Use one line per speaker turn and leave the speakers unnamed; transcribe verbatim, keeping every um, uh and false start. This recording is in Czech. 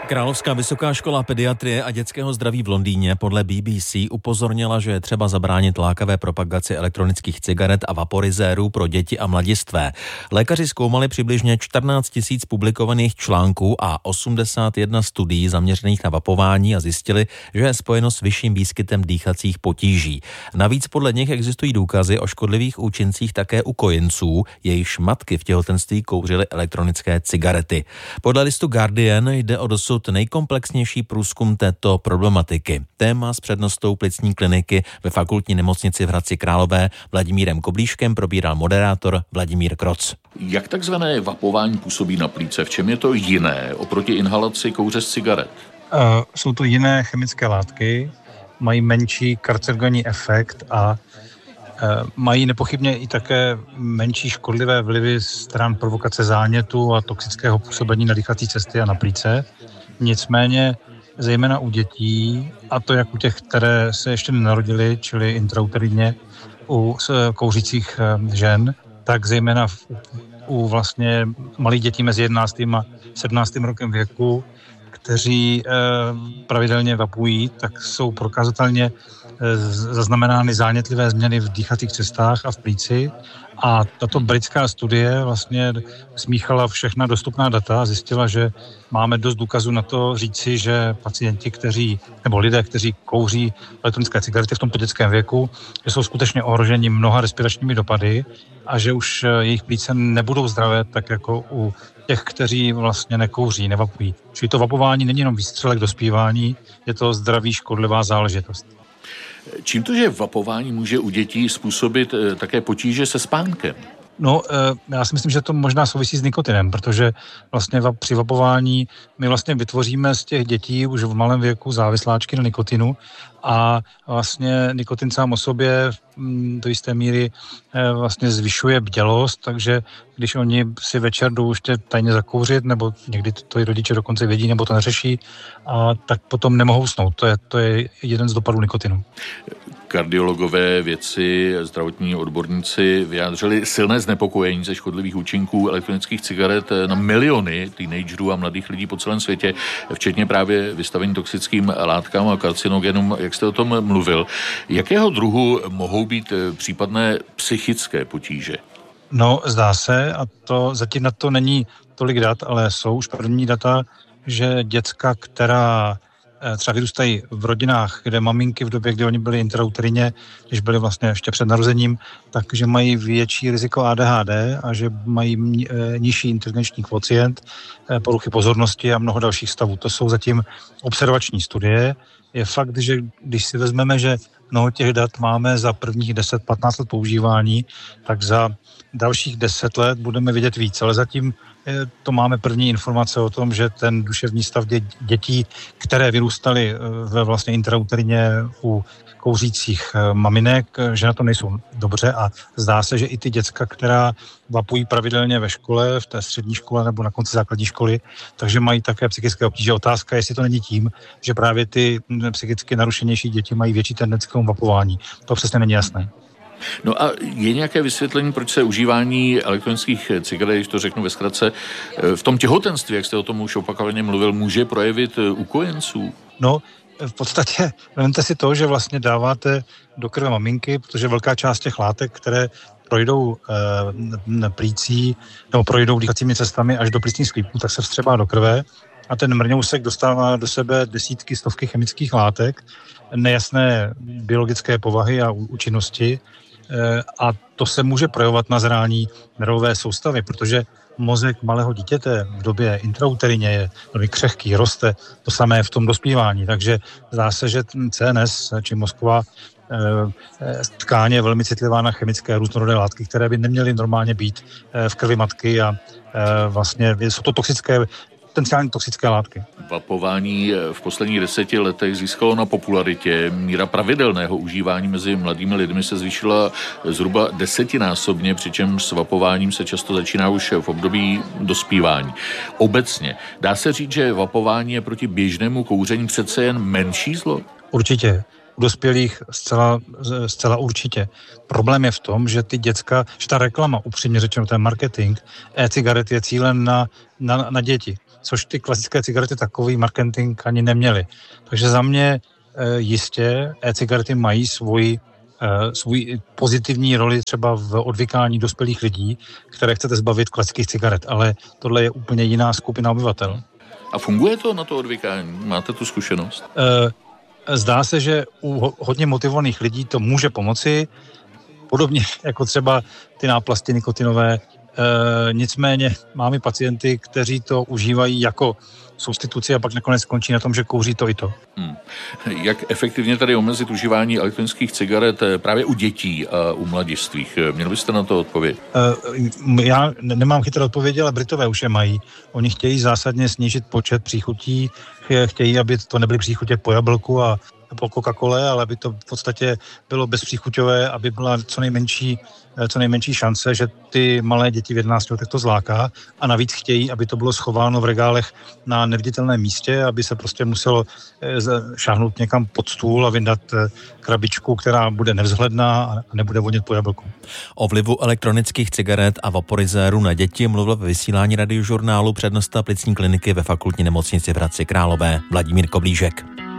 Královská vysoká škola pediatrie a dětského zdraví v Londýně podle B B C upozornila, že je třeba zabránit lákavé propagaci elektronických cigaret a vaporizérů pro děti a mladistvé. Lékaři zkoumali přibližně čtrnáct tisíc publikovaných článků a osmdesát jedna studií zaměřených na vapování a zjistili, že je spojeno s vyšším výskytem dýchacích potíží. Navíc podle nich existují důkazy o škodlivých účincích také u kojenců, jejichž matky v těhotenství kouřily elektronické cigarety. Podle listu Guardian jde o dosud nejkomplexnější průzkum této problematiky. Téma s přednostou plicní kliniky ve fakultní nemocnici v Hradci Králové Vladimírem Koblíškem probíral moderátor Vladimír Kroc.
Jak takzvané vapování působí na plíce? V čem je to jiné oproti inhalaci kouře z cigaret?
Uh, jsou to jiné chemické látky, mají menší karcinogenní efekt a uh, mají nepochybně i také menší škodlivé vlivy stran provokace zánětu a toxického působení na dýchací cesty a na plíce. Nicméně zejména u dětí, a to jak u těch, které se ještě nenarodily, čili intrauterine u kouřících žen, tak zejména v, u vlastně malých dětí mezi jedenáctým a sedmnáctým rokem věku, kteří eh, pravidelně vapují, tak jsou prokazatelně eh, zaznamenány zánětlivé změny v dýchacích cestách a v plíci. A tato britská studie vlastně smíchala všechna dostupná data a zjistila, že máme dost důkazů na to říci, že pacienti, kteří, nebo lidé, kteří kouří elektronické cigarety v tomto dětském věku, že jsou skutečně ohroženi mnoha respiračními dopady a že už jejich plíce nebudou zdravé, tak jako u těch, kteří vlastně nekouří, nevapují. Čili to vapování není jenom výstřelek do zpívání, je to zdraví škodlivá záležitost.
Čím to, že vapování může u dětí způsobit také potíže se spánkem?
No, já si myslím, že to možná souvisí s nikotinem, protože vlastně při vapování my vlastně vytvoříme z těch dětí už v malém věku závisláčky na nikotinu a vlastně nikotin sám o sobě do jisté míry vlastně zvyšuje bdělost, takže když oni si večer jdou ještě tajně zakouřit, nebo někdy to i rodiče dokonce vědí, nebo to neřeší, a tak potom nemohou usnout. To je, to je jeden z dopadů nikotinu.
Kardiologové, vědci, zdravotní odborníci vyjádřili silné znepokojení ze škodlivých účinků elektronických cigaret na miliony teenagerů a mladých lidí po celém světě, včetně právě vystavení toxickým látkám a karcinogenům, jak jste o tom mluvil. Jakého druhu mohou být případné psychické potíže?
No, zdá se, a to zatím na to není tolik dat, ale jsou už první data, že děcka, která třeba vyrůstají v rodinách, kde maminky v době, kdy oni byli intrauterině, když byli vlastně ještě před narozením, takže mají větší riziko A D H D a že mají nižší inteligenční kvocient, poruchy pozornosti a mnoho dalších stavů. To jsou zatím observační studie. Je fakt, že když si vezmeme, že mnoho těch dat máme za prvních deset patnáct let používání, tak za dalších deset let budeme vidět víc, ale zatím to máme první informace o tom, že ten duševní stav dětí, které vyrůstaly ve vlastně intrauterině u kouřících maminek, že na to nejsou dobře a zdá se, že i ty děcka, která vapují pravidelně ve škole, v té střední škole nebo na konci základní školy, takže mají také psychické obtíže. Otázka, jestli to není tím, že právě ty psychicky narušenější děti mají větší tendenci k tomu vapování. To přesně není jasné.
No a je nějaké vysvětlení, proč se užívání elektronických cigaret, když to řeknu ve zkratce, v tom těhotenství, jak jste o tom už opakovaně mluvil, může projevit u kojenců?
No, v podstatě vemte si to, že vlastně dáváte do krve maminky, protože velká část těch látek, které projdou e, plící nebo projdou dýchacími cestami až do plicních sklípků, tak se vstřebá do krve a ten mrňousek dostává do sebe desítky, stovky chemických látek, nejasné biologické povahy a účinnosti e, a to se může projevovat na zrání nervové soustavy, protože mozek malého dítěte v době intrauterině je velmi křehký, roste, to samé v tom dospívání, takže zdá se, že C N S, či mozková tkáň je velmi citlivá na chemické různorodé látky, které by neměly normálně být v krvi matky a vlastně jsou to toxické, potenciálně toxické látky.
Vapování v posledních deseti letech získalo na popularitě. Míra pravidelného užívání mezi mladými lidmi se zvýšila zhruba desetinásobně, přičemž s vapováním se často začíná už v období dospívání. Obecně dá se říct, že vapování je proti běžnému kouření přece jen menší zlo?
Určitě. U dospělých zcela, zcela určitě. Problém je v tom, že ty děcka, že ta reklama, upřímně řečeno, ten marketing, e-cigaret je cílen na, na, na děti, což ty klasické cigarety takový marketing ani neměly. Takže za mě jistě e-cigarety mají svůj, svůj pozitivní roli třeba v odvykání dospělých lidí, které chcete zbavit klasických cigaret, ale tohle je úplně jiná skupina obyvatel.
A funguje to na to odvykání? Máte tu zkušenost?
Zdá se, že u hodně motivovaných lidí to může pomoci, podobně jako třeba ty náplasti nikotinové. Nicméně máme pacienty, kteří to užívají jako substituci a pak nakonec skončí na tom, že kouří to i to.
Hmm. Jak efektivně tady omezit užívání elektronických cigaret právě u dětí a u mladistvých? Měl byste na to odpověď?
Já nemám chytré odpovědi, ale Britové už je mají. Oni chtějí zásadně snížit počet příchutí, chtějí, aby to nebyly příchutě po jablku a po Coca-Cole, ale aby to v podstatě bylo bezpříchuťové, aby byla co nejmenší, co nejmenší šance, že ty malé děti v jedenácti letech to zláká, a navíc chtějí, aby to bylo schováno v regálech na neviditelném místě, aby se prostě muselo šáhnout někam pod stůl a vyndat krabičku, která bude nevzhledná a nebude vonět po jablku.
O vlivu elektronických cigaret a vaporizérů na děti mluvil ve vysílání Radiožurnálu přednosta plicní kliniky ve Fakultní nemocnici v Hradci Králové Vladimír Koblížek.